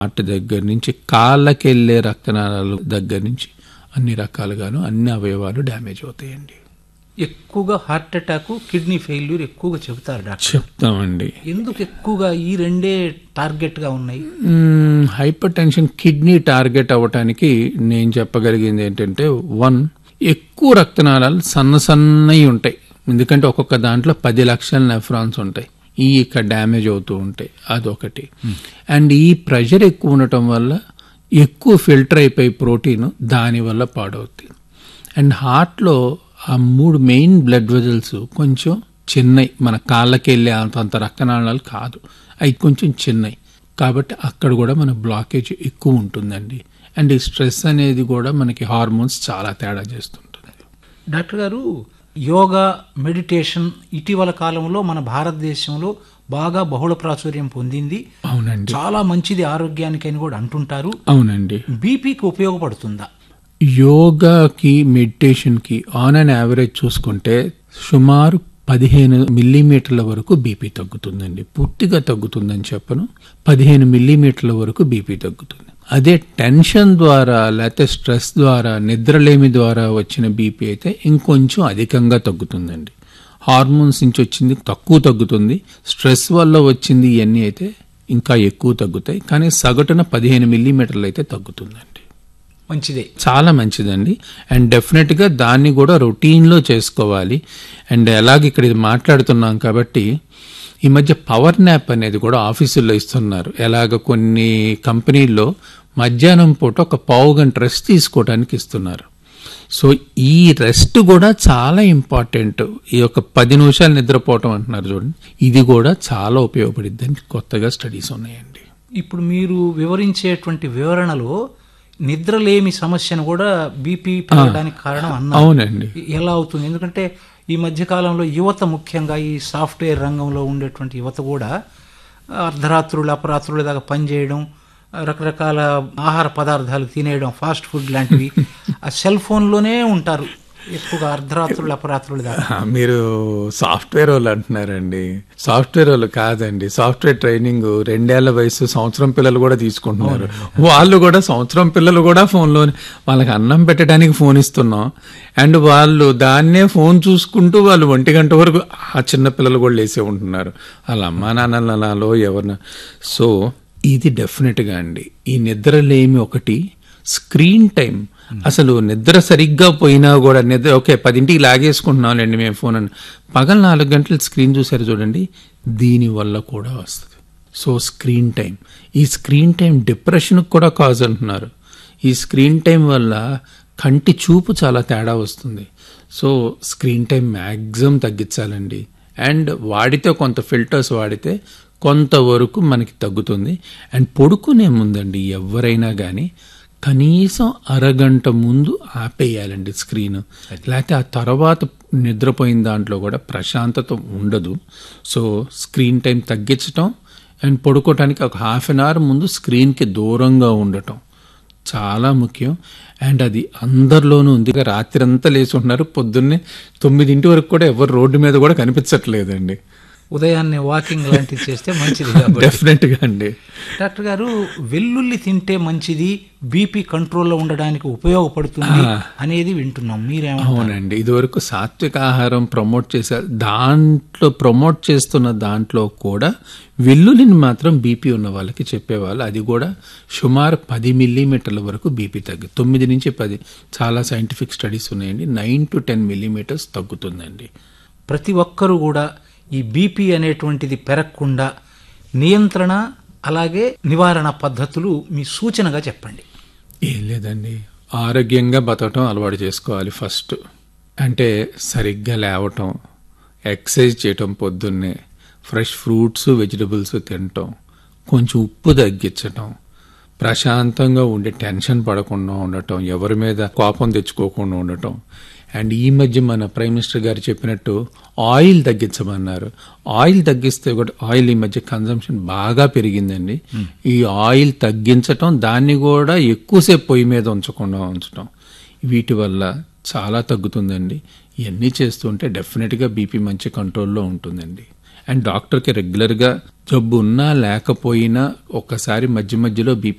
Heart దగ్గర నుంచి కాళ్ళకెళ్లే రక్తనాళాల దగ్గర నుంచి అన్ని రకాలుగాను అన్ని అవయవాలు డ్యామేజ్ అవుతాయండి. ఎక్కువగా హార్ట్ అటాక్, కిడ్నీ ఫెయిల్యూర్ ఎక్కువగా చెబుతారు డాక్టర్. చెప్తామండి. ఎందుకు ఎక్కువగా ఈ రెండే టార్గెట్ గా ఉన్నాయి? హైపర్ టెన్షన్ కిడ్నీ టార్గెట్ అవ్వటానికి నేను చెప్పగలిగింది ఏంటంటే, 1, ఎక్కువ రక్తనాళాలు సన్నయి ఉంటాయి. ఎందుకంటే ఒక్కొక్క దాంట్లో 10 లక్షల నెఫ్రాన్స్ ఉంటాయి. ఈ ఇక్కడ డ్యామేజ్ అవుతూ ఉంటాయి, అదొకటి. అండ్ ఈ ప్రెషర్ ఎక్కువ ఉండటం వల్ల ఎక్కువ ఫిల్టర్ అయిపోయి ప్రోటీన్ దానివల్ల పాడవుతుంది. అండ్ హార్ట్లో ఆ 3 మెయిన్ బ్లడ్ వెజల్స్ కొంచెం చిన్నవి, మన కాళ్ళకి వెళ్ళే అంత రక్తనాళాలు కాదు, అవి కొంచెం చిన్నవి. కాబట్టి అక్కడ కూడా మన బ్లాకేజ్ ఎక్కువ ఉంటుందండి. అండ్ ఈ స్ట్రెస్ అనేది కూడా మనకి హార్మోన్స్ చాలా తేడా చేస్తుంటుంది. డాక్టర్ గారు, యోగా, మెడిటేషన్ ఇటీవల కాలంలో మన భారతదేశంలో బాగా బహుళ ప్రాచుర్యం పొందింది. అవునండి. చాలా మంచిది ఆరోగ్యానికి అని కూడా అంటుంటారు. అవునండి. బీపీకి ఉపయోగపడుతుందా? యోగాకి, మెడిటేషన్కి ఆన్ అండ్ యావరేజ్ చూసుకుంటే సుమారు 15 మిల్లీమీటర్ల వరకు బీపీ తగ్గుతుందండి. పూర్తిగా తగ్గుతుందని చెప్పను, 15 మిల్లీమీటర్ల వరకు బీపీ తగ్గుతుంది. అదే టెన్షన్ ద్వారా లేకపోతే స్ట్రెస్ ద్వారా, నిద్రలేమి ద్వారా వచ్చిన బీపీ అయితే ఇంకొంచెం అధికంగా తగ్గుతుందండి. హార్మోన్స్ నుంచి వచ్చింది తక్కువ తగ్గుతుంది, స్ట్రెస్ వల్ల వచ్చింది ఇవన్నీ అయితే ఇంకా ఎక్కువ తగ్గుతాయి. కానీ సగటున 15 మిల్లీమీటర్లు అయితే తగ్గుతుందండి. మంచిదే, చాలా మంచిదండి. అండ్ డెఫినెట్గా దాన్ని కూడా రొటీన్లో చేసుకోవాలి. అండ్ ఎలాగ ఇక్కడ ఇది మాట్లాడుతున్నాం కాబట్టి ఈ మధ్య పవర్ న్యాప్ అనేది కూడా ఆఫీసుల్లో ఇస్తున్నారు. ఎలాగ కొన్ని కంపెనీల్లో మధ్యాహ్నం పూట ఒక పావు గంట రెస్ట్ తీసుకోవడానికి ఇస్తున్నారు. సో ఈ రెస్ట్ కూడా చాలా ఇంపార్టెంట్. ఈ యొక్క 10 నిమిషాలు నిద్రపోవటం అంటున్నారు చూడండి, ఇది కూడా చాలా ఉపయోగపడిద్దని కొత్తగా స్టడీస్ ఉన్నాయండి. ఇప్పుడు మీరు వివరించేటువంటి వివరణలో నిద్రలేమి సమస్యను కూడా బీపీ పెరగడానికి కారణం అన్నారు. అవునండి. ఎలా అవుతుంది? ఎందుకంటే ఈ మధ్యకాలంలో యువత, ముఖ్యంగా ఈ సాఫ్ట్వేర్ రంగంలో ఉండేటువంటి యువత కూడా అర్ధరాత్రులు, అపరాత్రుల దాకా పనిచేయడం, రకరకాల ఆహార పదార్థాలు తినేయడం, ఫాస్ట్ ఫుడ్ లాంటివి, ఆ సెల్ ఫోన్లోనే ఉంటారు ఎక్కువగా అర్ధరాత్రులు, అపరాత్రులు దాకా. మీరు సాఫ్ట్వేర్ వాళ్ళు అంటున్నారండి. సాఫ్ట్వేర్ వాళ్ళు కాదండి. సాఫ్ట్వేర్ ట్రైనింగ్ 2 ఏళ్ల వయసు, సంవత్సరం పిల్లలు కూడా తీసుకుంటున్నారు. వాళ్ళు కూడా సంవత్సరం పిల్లలు కూడా ఫోన్లో, వాళ్ళకి అన్నం పెట్టడానికి ఫోన్ ఇస్తున్నాం. అండ్ వాళ్ళు దాన్నే ఫోన్ చూసుకుంటూ వాళ్ళు 1 గంట వరకు ఆ చిన్న పిల్లలు కూడా లేసే ఉంటున్నారు. వాళ్ళ అమ్మా నాన్నలలో ఎవరిన. సో ఇది డెఫినెట్గా అండి, ఈ నిద్రలేమి ఒకటి, స్క్రీన్ టైం. అసలు నిద్ర సరిగ్గా పోయినా కూడా నిద్ర ఓకే 10ంటికి లాగేసుకుంటున్నాంలేండి మేము ఫోన్ అని, పగలు 4 గంటలు స్క్రీన్ చూసారు చూడండి, దీనివల్ల కూడా వస్తుంది. సో స్క్రీన్ టైం, ఈ స్క్రీన్ టైం డిప్రెషన్కి కూడా కాజ్ అంటున్నారు. ఈ స్క్రీన్ టైం వల్ల కంటి చూపు చాలా తేడా వస్తుంది. So screen time maximum తగ్గించాలండి. And వాడితే కొంత ఫిల్టర్స్ వాడితే కొంతవరకు మనకి తగ్గుతుంది. అండ్ పడుకునే ముందండి ఎవరైనా కానీ కనీసం అరగంట ముందు ఆపేయాలండి స్క్రీన్. లేకపోతే ఆ తర్వాత నిద్రపోయిన దాంట్లో కూడా ప్రశాంతత ఉండదు. సో స్క్రీన్ టైం తగ్గించటం అండ్ పడుకోవటానికి ఒక ½ అన్ అవర్ ముందు స్క్రీన్కి దూరంగా ఉండటం చాలా ముఖ్యం. అండ్ అది అందరిలోనూ ఉంది. రాత్రి అంతా లేచి ఉంటున్నారు, పొద్దున్నే 9 వరకు కూడా ఎవరు రోడ్డు మీద కూడా కనిపించట్లేదండి. ఉదయాన్నే వాకింగ్ లాంటివి చేస్తే మంచిది. డెఫినెట్గా అండి. డాక్టర్ గారు, వెల్లుల్లి తింటే మంచిది, బీపీ కంట్రోల్లో ఉండడానికి ఉపయోగపడుతుంది అనేది వింటున్నాం, మీరేమో? అవునండి, ఇదివరకు సాత్విక ఆహారం ప్రమోట్ చేశారు. దాంట్లో ప్రమోట్ చేస్తున్న దాంట్లో కూడా వెల్లుల్లిని మాత్రం బీపీ ఉన్న వాళ్ళకి చెప్పేవాళ్ళు. అది కూడా సుమారు 10 మిల్లీమీటర్ల వరకు బీపీ 9 నుంచి 10 చాలా సైంటిఫిక్ స్టడీస్ ఉన్నాయండి. 9 to 10 మిల్లీమీటర్స్ తగ్గుతుందండి. ప్రతి ఒక్కరూ కూడా ఈ బీపీ అనేటువంటిది పెరగకుండా నియంత్రణ, అలాగే నివారణ పద్ధతులు మీ సూచనగా చెప్పండి. ఏం లేదండి, ఆరోగ్యంగా బతకటం అలవాటు చేసుకోవాలి ఫస్ట్. అంటే సరిగ్గా లేవటం, ఎక్సర్సైజ్ చేయటం, పొద్దున్నే ఫ్రెష్ ఫ్రూట్స్, వెజిటబుల్స్ తినటం, కొంచెం ఉప్పు తగ్గించటం, ప్రశాంతంగా ఉండి టెన్షన్ పడకుండా ఉండటం, ఎవరి మీద కోపం తెచ్చుకోకుండా ఉండటం. అండ్ ఈ మధ్య మన ప్రైమ్ మినిస్టర్ గారు చెప్పినట్టు ఆయిల్ తగ్గించమన్నారు. ఆయిల్ తగ్గిస్తే కూడా, ఆయిల్ ఈ మధ్య కన్జంప్షన్ బాగా పెరిగిందండి. ఈ ఆయిల్ తగ్గించటం, దాన్ని కూడా ఎక్కువసేపు పొయ్యి మీద ఉంచకుండా ఉంచటం, వీటి వల్ల చాలా తగ్గుతుందండి. ఇవన్నీ చేస్తుంటే డెఫినెట్గా బీపీ మంచి కంట్రోల్లో ఉంటుందండి. అండ్ డాక్టర్కి రెగ్యులర్గా జబ్బు ఉన్నా లేకపోయినా ఒక్కసారి మధ్య మధ్యలో బీపీ